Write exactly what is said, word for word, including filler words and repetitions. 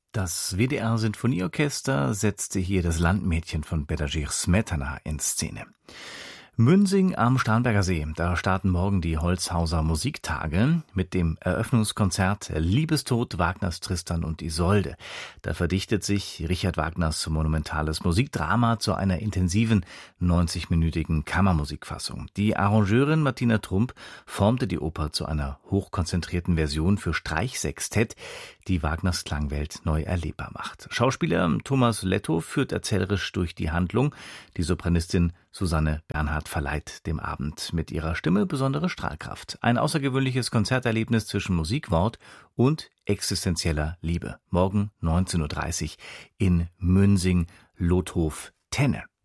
Das W D R-Sinfonieorchester setzte hier das Landmädchen von Bedřich Smetana in Szene. Münsing am Starnberger See, da starten morgen die Holzhauser Musiktage mit dem Eröffnungskonzert Liebestod Wagners Tristan und Isolde. Da verdichtet sich Richard Wagners monumentales Musikdrama zu einer intensiven neunzigminütigen Kammermusikfassung. Die Arrangeurin Martina Trump formte die Oper zu einer hochkonzentrierten Version für Streichsextett, die Wagners Klangwelt neu erlebbar macht. Schauspieler Thomas Lettow führt erzählerisch durch die Handlung. Die Sopranistin Susanne Bernhard verleiht dem Abend mit ihrer Stimme besondere Strahlkraft. Ein außergewöhnliches Konzerterlebnis zwischen Musik, Wort und existenzieller Liebe. Morgen neunzehn Uhr dreißig in Münsing-Lothof-Tenne.